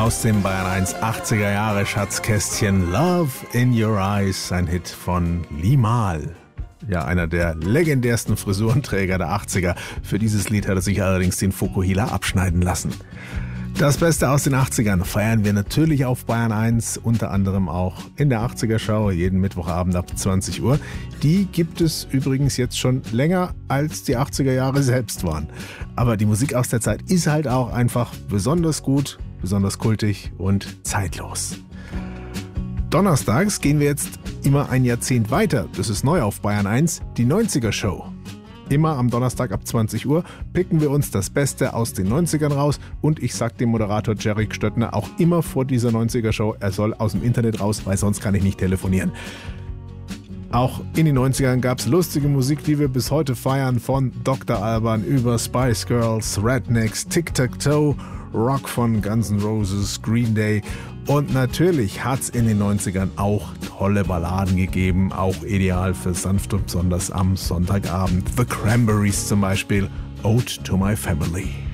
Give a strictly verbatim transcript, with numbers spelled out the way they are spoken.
Aus dem Bayern eins achtziger Jahre Schatzkästchen Love in Your Eyes, ein Hit von Limahl. Ja, einer der legendärsten Frisurenträger der achtziger. Für dieses Lied hat er sich allerdings den Fukuhila abschneiden lassen. Das Beste aus den achtzigern feiern wir natürlich auf Bayern eins, unter anderem auch in der achtziger-Show, jeden Mittwochabend ab zwanzig Uhr. Die gibt es übrigens jetzt schon länger, als die achtziger Jahre selbst waren. Aber die Musik aus der Zeit ist halt auch einfach besonders gut, besonders kultig und zeitlos. Donnerstags gehen wir jetzt immer ein Jahrzehnt weiter. Das ist neu auf Bayern eins, die neunziger-Show. Immer am Donnerstag ab zwanzig Uhr picken wir uns das Beste aus den neunzigern raus und ich sag dem Moderator Jerry Stöttner auch immer vor dieser neunziger-Show, er soll aus dem Internet raus, weil sonst kann ich nicht telefonieren. Auch in den neunzigern gab es lustige Musik, die wir bis heute feiern, von Doktor Alban über Spice Girls, Rednecks, Tic-Tac-Toe, Rock von Guns N' Roses, Green Day und natürlich hat's in den neunzigern auch tolle Balladen gegeben, auch ideal für sanft und besonders am Sonntagabend. The Cranberries zum Beispiel, Ode to My Family.